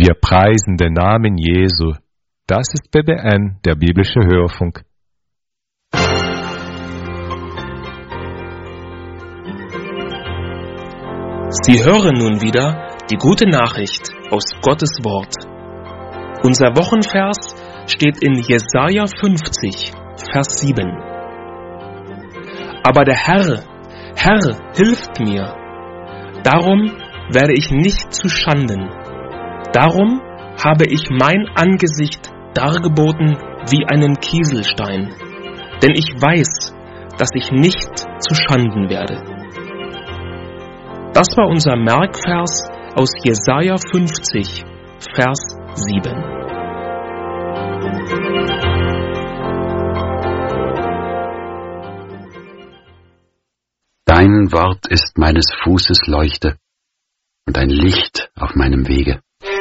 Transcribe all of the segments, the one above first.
Wir preisen den Namen Jesu. Das ist BBN, der biblische Hörfunk. Sie hören nun wieder die gute Nachricht aus Gottes Wort. Unser Wochenvers steht in Jesaja 50, Vers 7. Aber der Herr hilft mir. Darum werde ich nicht zu Schanden. Darum habe ich mein Angesicht dargeboten wie einen Kieselstein. Denn ich weiß, dass ich nicht zu Schanden werde. Das war unser Merkvers aus Jesaja 50, Vers 7. Dein Wort ist meines Fußes Leuchte und ein Licht auf meinem Wege.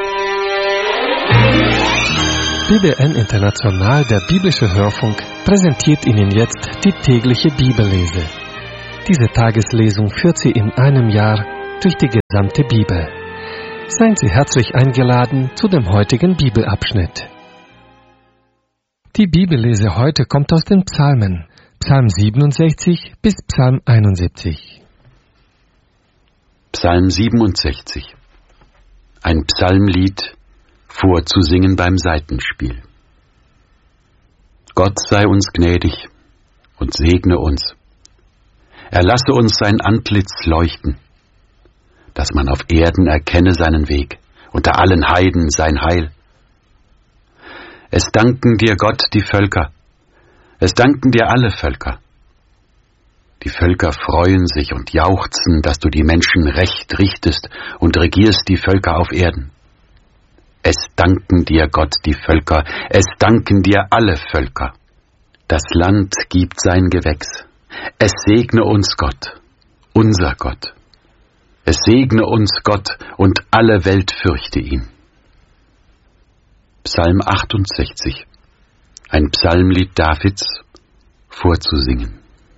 BBN International, der biblische Hörfunk, präsentiert Ihnen jetzt die tägliche Bibellese. Diese Tageslesung führt Sie in einem Jahr durch die gesamte Bibel. Seien Sie herzlich eingeladen zu dem heutigen Bibelabschnitt. Die Bibellese heute kommt aus den Psalmen, Psalm 67 bis Psalm 71. Psalm 67. Ein Psalmlied, vorzusingen beim Saitenspiel. Gott sei uns gnädig und segne uns. Er lasse uns sein Antlitz leuchten, dass man auf Erden erkenne seinen Weg, unter allen Heiden sein Heil. Es danken dir, Gott, die Völker, es danken dir alle Völker. Die Völker freuen sich und jauchzen, dass du die Menschen recht richtest und regierst die Völker auf Erden. Es danken dir, Gott, die Völker, es danken dir alle Völker. Das Land gibt sein Gewächs. Es segne uns Gott, unser Gott. Es segne uns Gott und alle Welt fürchte ihn. Psalm 68. Ein Psalmlied Davids, vorzusingen.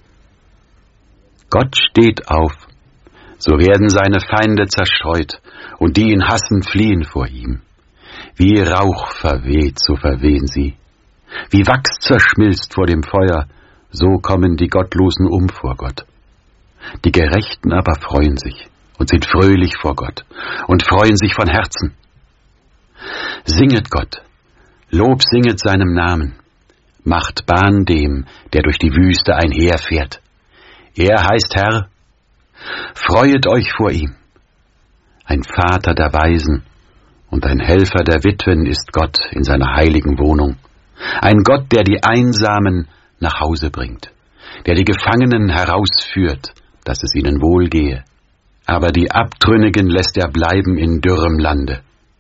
Gott steht auf, so werden seine Feinde zerstreut und die ihn hassen fliehen vor ihm. Wie Rauch verweht, so verwehen sie. Wie Wachs zerschmilzt vor dem Feuer, so kommen die Gottlosen um vor Gott. Die Gerechten aber freuen sich und sind fröhlich vor Gott und freuen sich von Herzen. Singet Gott, Lob singet seinem Namen, macht Bahn dem, der durch die Wüste einherfährt. Er heißt Herr, freuet euch vor ihm. Ein Vater der Waisen und ein Helfer der Witwen ist Gott in seiner heiligen Wohnung. Ein Gott, der die Einsamen nach Hause bringt, der die Gefangenen herausführt, dass es ihnen wohlgehe. Aber die Abtrünnigen lässt er bleiben in dürrem Lande.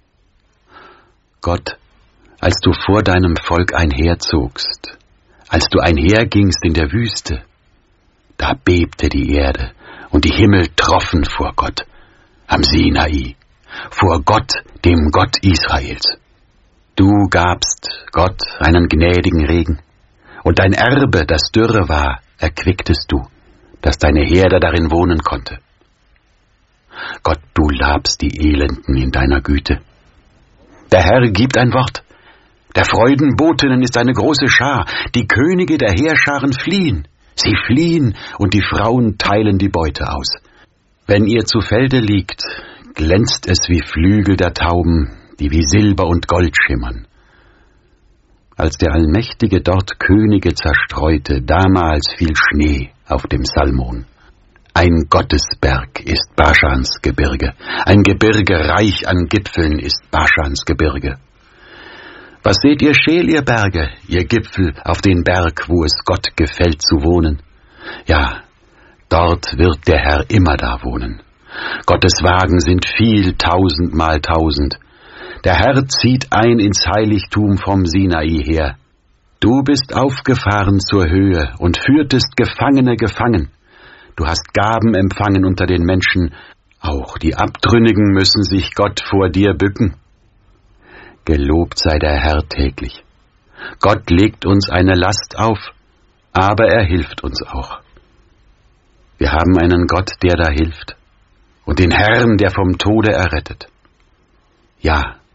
Gott, als du vor deinem Volk einherzogst, als du einhergingst in der Wüste, da bebte die Erde und die Himmel troffen vor Gott, am Sinai, vor Gott, dem Gott Israels. Du gabst Gott einen gnädigen Regen, und dein Erbe, das dürre war, erquicktest du, dass deine Herde darin wohnen konnte. Gott, du labst die Elenden in deiner Güte. Der Herr gibt ein Wort. Der Freudenbotinnen ist eine große Schar. Die Könige der Heerscharen fliehen. Sie fliehen, und die Frauen teilen die Beute aus. Wenn ihr zu Felde liegt, glänzt es wie Flügel der Tauben, die wie Silber und Gold schimmern. Als der Allmächtige dort Könige zerstreute, damals fiel Schnee auf dem Salmon. Ein Gottesberg ist Baschans Gebirge, ein Gebirge reich an Gipfeln ist Baschans Gebirge. Was seht ihr scheel, ihr Berge, ihr Gipfel, auf den Berg, wo es Gott gefällt zu wohnen? Ja, dort wird der Herr immer da wohnen. Gottes Wagen sind viel, 1000 mal 1000. Der Herr zieht ein ins Heiligtum vom Sinai her. Du bist aufgefahren zur Höhe und führtest Gefangene gefangen. Du hast Gaben empfangen unter den Menschen. Auch die Abtrünnigen müssen sich Gott vor dir bücken. Gelobt sei der Herr täglich. Gott legt uns eine Last auf, aber er hilft uns auch. Wir haben einen Gott, der da hilft, und den Herrn, der vom Tode errettet. Ja,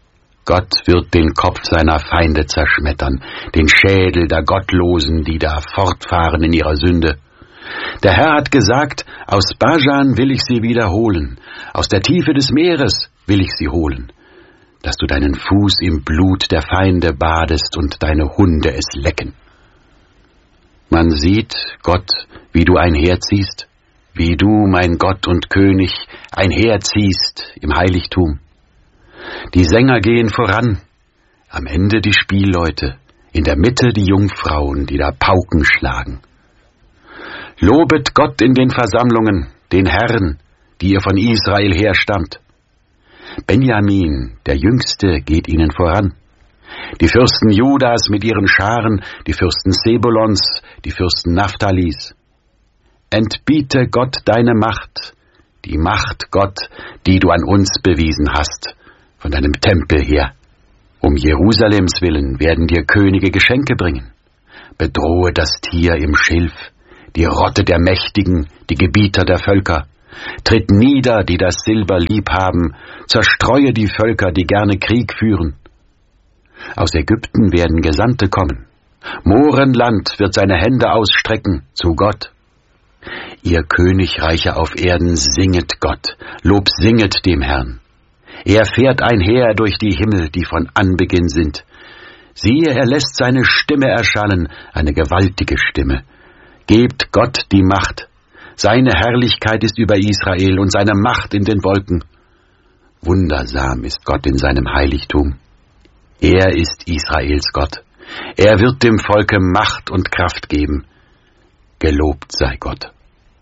Gott wird den Kopf seiner Feinde zerschmettern, den Schädel der Gottlosen, die da fortfahren in ihrer Sünde. Der Herr hat gesagt, aus Basan will ich sie wiederholen, aus der Tiefe des Meeres will ich sie holen, dass du deinen Fuß im Blut der Feinde badest und deine Hunde es lecken. Man sieht, Gott, wie du einherziehst, wie du, mein Gott und König, einherziehst im Heiligtum. Die Sänger gehen voran, am Ende die Spielleute, in der Mitte die Jungfrauen, die da Pauken schlagen. Lobet Gott in den Versammlungen, den Herrn, die ihr von Israel herstammt. Benjamin, der Jüngste, geht ihnen voran. Die Fürsten Judas mit ihren Scharen, die Fürsten Sebulons, die Fürsten Naphtalis. Entbiete Gott deine Macht, die Macht, Gott, die du an uns bewiesen hast, von deinem Tempel her. Um Jerusalems willen werden dir Könige Geschenke bringen. Bedrohe das Tier im Schilf, die Rotte der Mächtigen, die Gebieter der Völker. Tritt nieder, die das Silber lieb haben, zerstreue die Völker, die gerne Krieg führen. Aus Ägypten werden Gesandte kommen. Mohrenland wird seine Hände ausstrecken zu Gott. Ihr Königreiche auf Erden, singet Gott, Lob singet dem Herrn. Er fährt einher durch die Himmel, die von Anbeginn sind. Siehe, er lässt seine Stimme erschallen, eine gewaltige Stimme. Gebt Gott die Macht. Seine Herrlichkeit ist über Israel und seine Macht in den Wolken. Wundersam ist Gott in seinem Heiligtum. Er ist Israels Gott. Er wird dem Volke Macht und Kraft geben. Gelobt sei Gott.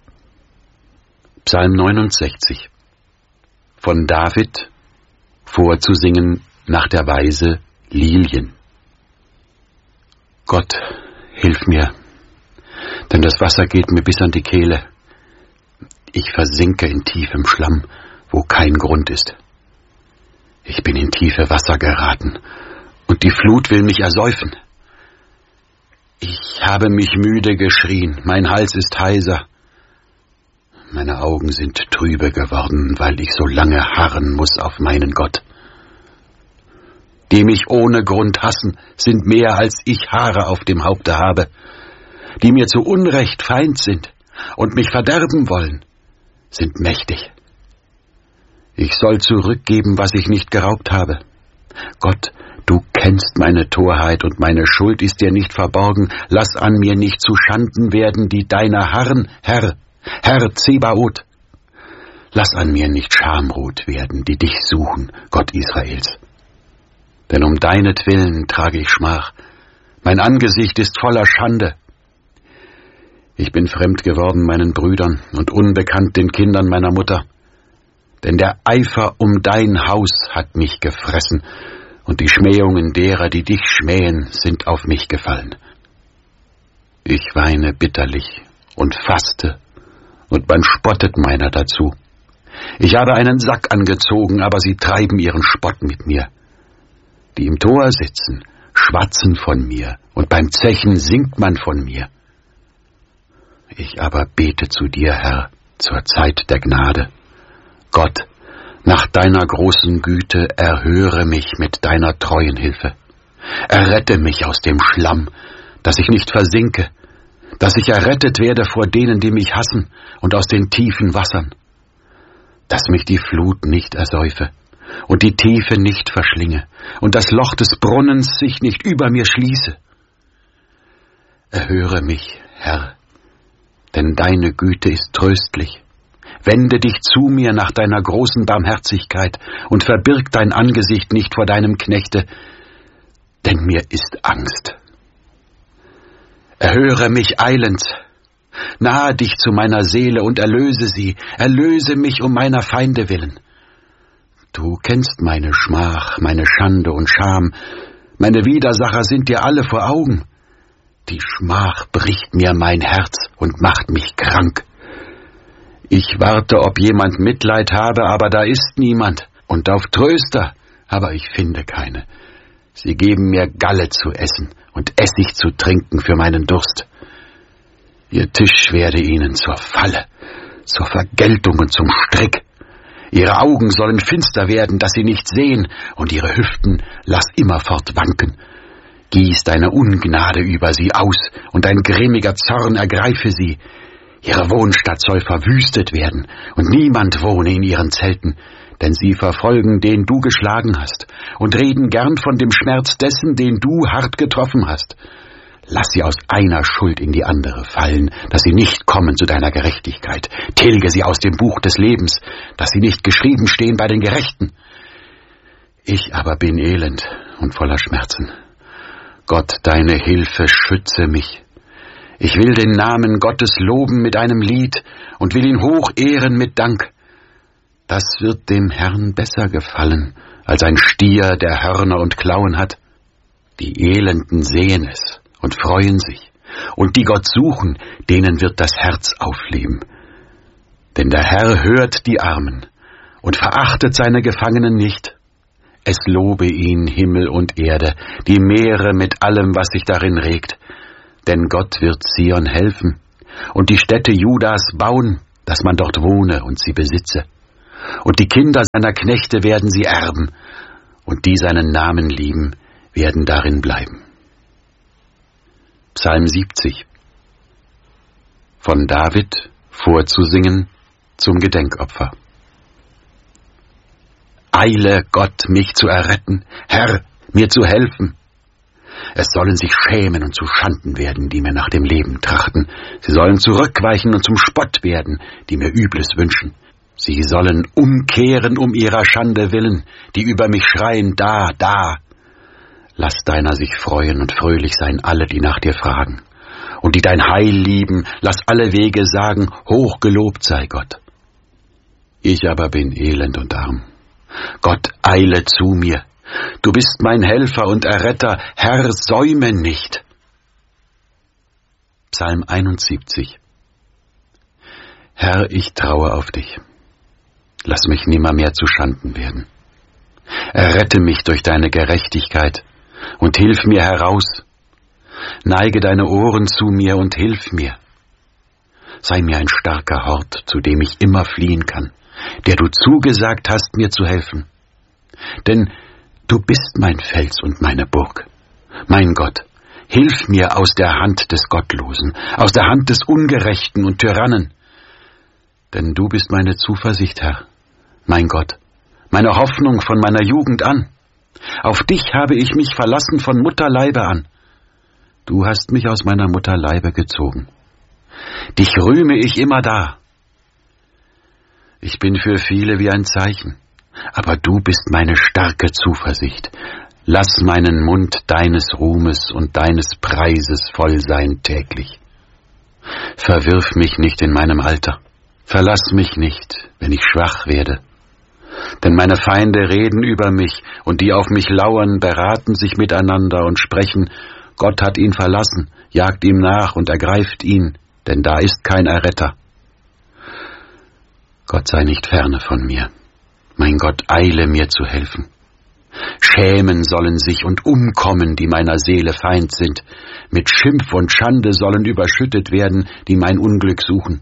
Psalm 69. Von David, vorzusingen nach der Weise Lilien. Gott, hilf mir, denn das Wasser geht mir bis an die Kehle. Ich versinke in tiefem Schlamm, wo kein Grund ist. Ich bin in tiefe Wasser geraten, und die Flut will mich ersäufen. Ich habe mich müde geschrien, mein Hals ist heiser. Meine Augen sind trübe geworden, weil ich so lange harren muss auf meinen Gott. Die mich ohne Grund hassen, sind mehr, als ich Haare auf dem Haupte habe. Die mir zu Unrecht Feind sind und mich verderben wollen, sind mächtig. Ich soll zurückgeben, was ich nicht geraubt habe. Gott, du kennst meine Torheit und meine Schuld ist dir nicht verborgen. Lass an mir nicht zu Schanden werden, die deiner harren, Herr Zebaoth. Lass an mir nicht schamrot werden, die dich suchen, Gott Israels. Denn um deinetwillen trage ich Schmach. Mein Angesicht ist voller Schande. Ich bin fremd geworden meinen Brüdern und unbekannt den Kindern meiner Mutter. Denn der Eifer um dein Haus hat mich gefressen, und die Schmähungen derer, die dich schmähen, sind auf mich gefallen. Ich weine bitterlich und faste, und man spottet meiner dazu. Ich habe einen Sack angezogen, aber sie treiben ihren Spott mit mir. Die im Tor sitzen, schwatzen von mir, und beim Zechen singt man von mir. Ich aber bete zu dir, Herr, zur Zeit der Gnade. Gott, nach deiner großen Güte erhöre mich mit deiner treuen Hilfe. Errette mich aus dem Schlamm, dass ich nicht versinke, dass ich errettet werde vor denen, die mich hassen, und aus den tiefen Wassern. Dass mich die Flut nicht ersäufe und die Tiefe nicht verschlinge und das Loch des Brunnens sich nicht über mir schließe. Erhöre mich, Herr, denn deine Güte ist tröstlich. Wende dich zu mir nach deiner großen Barmherzigkeit und verbirg dein Angesicht nicht vor deinem Knechte, denn mir ist Angst. Erhöre mich eilends, nahe dich zu meiner Seele und erlöse sie, erlöse mich um meiner Feinde willen. Du kennst meine Schmach, meine Schande und Scham, meine Widersacher sind dir alle vor Augen. Die Schmach bricht mir mein Herz und macht mich krank. Ich warte, ob jemand Mitleid habe, aber da ist niemand, und auf Tröster, aber ich finde keine. Sie geben mir Galle zu essen und Essig zu trinken für meinen Durst. Ihr Tisch werde ihnen zur Falle, zur Vergeltung und zum Strick. Ihre Augen sollen finster werden, dass sie nicht sehen, und ihre Hüften lass immerfort wanken. Gieß deine Ungnade über sie aus, und dein grimmiger Zorn ergreife sie. Ihre Wohnstadt soll verwüstet werden, und niemand wohne in ihren Zelten, denn sie verfolgen, den du geschlagen hast, und reden gern von dem Schmerz dessen, den du hart getroffen hast. Lass sie aus einer Schuld in die andere fallen, dass sie nicht kommen zu deiner Gerechtigkeit. Tilge sie aus dem Buch des Lebens, dass sie nicht geschrieben stehen bei den Gerechten. Ich aber bin elend und voller Schmerzen. Gott, deine Hilfe schütze mich. Ich will den Namen Gottes loben mit einem Lied und will ihn hoch ehren mit Dank. Das wird dem Herrn besser gefallen, als ein Stier, der Hörner und Klauen hat. Die Elenden sehen es und freuen sich, und die Gott suchen, denen wird das Herz aufleben. Denn der Herr hört die Armen und verachtet seine Gefangenen nicht. Es lobe ihn Himmel und Erde, die Meere mit allem, was sich darin regt. Denn Gott wird Zion helfen und die Städte Judas bauen, dass man dort wohne und sie besitze. Und die Kinder seiner Knechte werden sie erben, und die seinen Namen lieben, werden darin bleiben. Psalm 70. Von David vorzusingen zum Gedenkopfer. Eile, Gott, mich zu erretten, Herr, mir zu helfen. Es sollen sich schämen und zu Schanden werden, die mir nach dem Leben trachten. Sie sollen zurückweichen und zum Spott werden, die mir Übles wünschen. Sie sollen umkehren um ihrer Schande willen, die über mich schreien, da, da. Lass deiner sich freuen und fröhlich sein alle, die nach dir fragen. Und die dein Heil lieben, lass alle Wege sagen, hochgelobt sei Gott. Ich aber bin elend und arm. Gott, eile zu mir. Du bist mein Helfer und Erretter, Herr, säume nicht. Psalm 71. Herr, ich traue auf dich. Lass mich nimmermehr zu Schanden werden. Errette mich durch deine Gerechtigkeit und hilf mir heraus. Neige deine Ohren zu mir und hilf mir. Sei mir ein starker Hort, zu dem ich immer fliehen kann, der du zugesagt hast, mir zu helfen. Denn du bist mein Fels und meine Burg. Mein Gott, hilf mir aus der Hand des Gottlosen, aus der Hand des Ungerechten und Tyrannen. Denn du bist meine Zuversicht, Herr, mein Gott, meine Hoffnung von meiner Jugend an. Auf dich habe ich mich verlassen von Mutterleibe an. Du hast mich aus meiner Mutterleibe gezogen. Dich rühme ich immer da. Ich bin für viele wie ein Zeichen, aber du bist meine starke Zuversicht. Lass meinen Mund deines Ruhmes und deines Preises voll sein täglich. Verwirf mich nicht in meinem Alter. Verlass mich nicht, wenn ich schwach werde. Denn meine Feinde reden über mich, und die auf mich lauern, beraten sich miteinander und sprechen, Gott hat ihn verlassen, jagt ihm nach und ergreift ihn, denn da ist kein Erretter. Gott sei nicht ferne von mir. Mein Gott, eile mir zu helfen. Schämen sollen sich und umkommen, die meiner Seele Feind sind. Mit Schimpf und Schande sollen überschüttet werden, die mein Unglück suchen.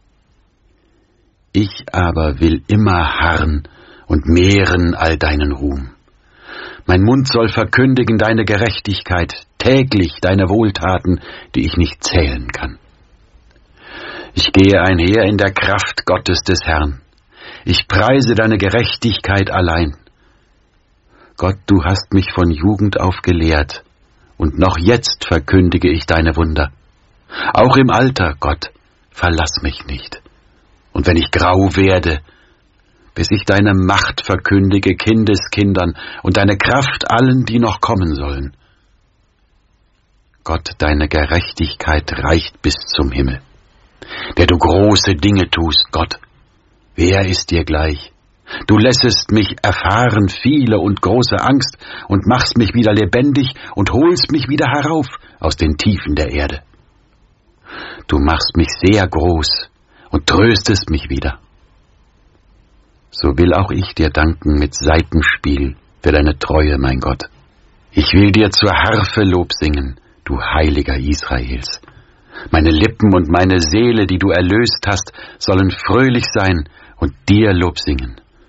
Ich aber will immer harren und mehren all deinen Ruhm. Mein Mund soll verkündigen deine Gerechtigkeit, täglich deine Wohltaten, die ich nicht zählen kann. Ich gehe einher in der Kraft Gottes des Herrn. Ich preise deine Gerechtigkeit allein. Gott, du hast mich von Jugend auf gelehrt, und noch jetzt verkündige ich deine Wunder. Auch im Alter, Gott, verlass mich nicht. Und wenn ich grau werde, bis ich deine Macht verkündige Kindeskindern und deine Kraft allen, die noch kommen sollen. Gott, deine Gerechtigkeit reicht bis zum Himmel. Der du große Dinge tust, Gott, wer ist dir gleich? Du lässest mich erfahren viele und große Angst und machst mich wieder lebendig und holst mich wieder herauf aus den Tiefen der Erde. Du machst mich sehr groß und tröstest mich wieder. So will auch ich dir danken mit Saitenspiel für deine Treue, mein Gott. Ich will dir zur Harfe Lob singen, du Heiliger Israels. Meine Lippen und meine Seele, die du erlöst hast, sollen fröhlich sein und dir Lob singen.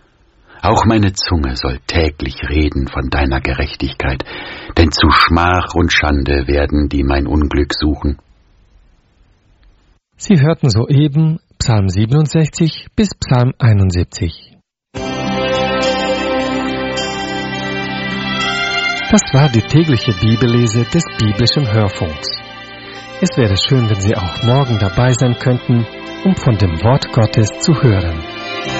Auch meine Zunge soll täglich reden von deiner Gerechtigkeit, denn zu Schmach und Schande werden, die mein Unglück suchen. Sie hörten soeben Psalm 67 bis Psalm 71. Das war die tägliche Bibellese des biblischen Hörfunks. Es wäre schön, wenn Sie auch morgen dabei sein könnten, um von dem Wort Gottes zu hören.